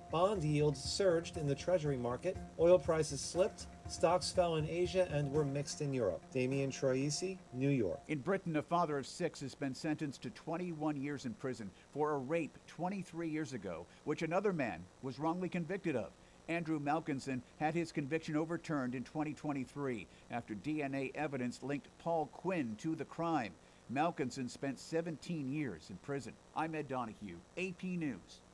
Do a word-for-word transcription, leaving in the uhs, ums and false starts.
Bond yields surged in the Treasury market, oil prices slipped, stocks fell in Asia and were mixed in Europe. Damian Troisi, New York. In Britain, a father of six has been sentenced to twenty-one years in prison for a rape twenty-three years ago, which another man was wrongly convicted of. Andrew Malkinson had his conviction overturned in twenty twenty-three after D N A evidence linked Paul Quinn to the crime. Malkinson spent seventeen years in prison. I'm Ed Donahue, A P News.